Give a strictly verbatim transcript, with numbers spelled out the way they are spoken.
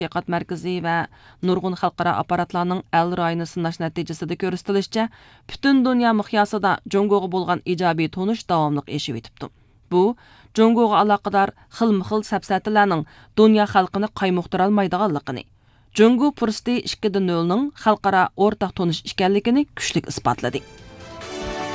tədqiqat mərkəzi və nurgun xalqara aparatlarının əl rayını sınaş nəticəsində görüstülüşçə, bütün dünya miqyasında Congoğa bolğan ijobiy tonuş davamlıq eşib etibdi. Bu, Congoğa alaqadar xilma-xil səpsətilərinin dünya xalqını qaymuqdıralmaydiganligini, Congo fursati ikki nol ning xalqara o'rtaq tonuş ekanligini kuchlik isbotladı.